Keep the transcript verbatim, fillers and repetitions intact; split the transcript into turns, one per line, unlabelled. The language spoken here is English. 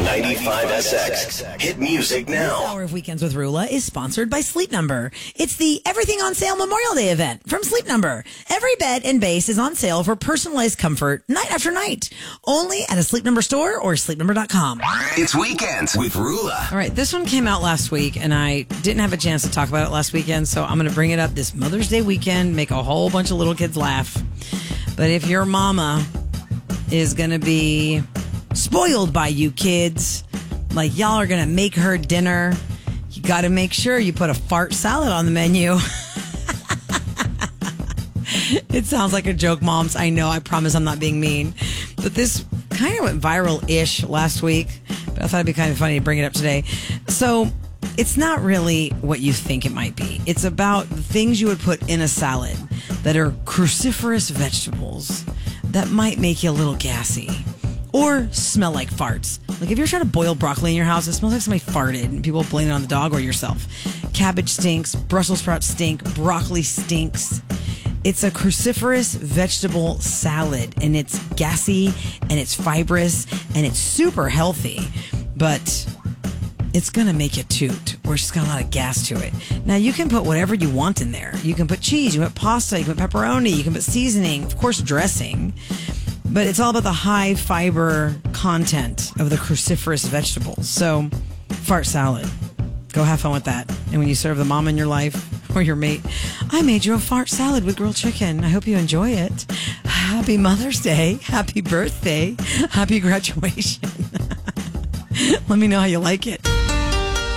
ninety-five S X. Hit music
This
now.
hour of Weekends with Rula is sponsored by Sleep Number. It's the Everything on Sale Memorial Day event from Sleep Number. Every bed and base is on sale for personalized comfort night after night. Only at a Sleep Number store or sleep number dot com.
It's Weekends with Rula.
All right, this one came out last week, and I didn't have a chance to talk about it last weekend, so I'm going to bring it up this Mother's Day weekend, make a whole bunch of little kids laugh. But if your mama is going to be spoiled by you kids, like y'all are going to make her dinner, you got to make sure you put a fart salad on the menu. It sounds like a joke, moms. I know. I promise I'm not being mean. But this kind of went viral-ish last week. But I thought it'd be kind of funny to bring it up today. So it's not really what you think it might be. It's about the things you would put in a salad that are cruciferous vegetables that might make you a little gassy or smell like farts. Like if you're trying to boil broccoli in your house, it smells like somebody farted and people blame it on the dog or yourself. Cabbage stinks, Brussels sprouts stink, broccoli stinks. It's a cruciferous vegetable salad, and it's gassy, and it's fibrous, and it's super healthy, but it's going to make you toot, or it's just got a lot of gas to it. Now, you can put whatever you want in there. You can put cheese, you can put pasta, you can put pepperoni, you can put seasoning, of course, dressing, but it's all about the high fiber content of the cruciferous vegetables. So, fart salad. Go have fun with that. And when you serve the mom in your life or your mate, I made you a fart salad with grilled chicken. I hope you enjoy it. Happy Mother's Day. Happy birthday. Happy graduation. Let me know how you like it.